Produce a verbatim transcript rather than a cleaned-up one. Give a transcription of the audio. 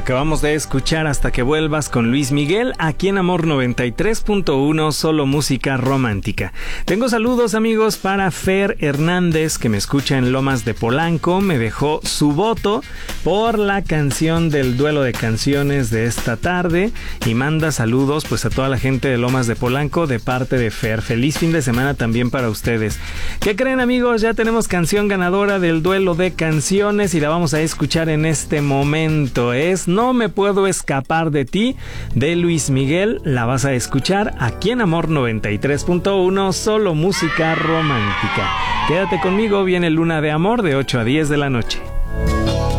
Acabamos de escuchar Hasta que vuelvas con Luis Miguel, aquí en Amor noventa y tres punto uno, solo música romántica. Tengo saludos, amigos, para Fer Hernández, que me escucha en Lomas de Polanco. Me dejó su voto por la canción del duelo de canciones de esta tarde y manda saludos pues a toda la gente de Lomas de Polanco de parte de Fer. Feliz fin de semana también para ustedes. ¿Qué creen, amigos? Ya tenemos canción ganadora del duelo de canciones y la vamos a escuchar en este momento. Es No me puedo escapar de ti, de Luis Miguel. La vas a escuchar aquí en Amor noventa y tres punto uno, solo música romántica. Quédate conmigo, viene Luna de Amor de ocho a diez de la noche.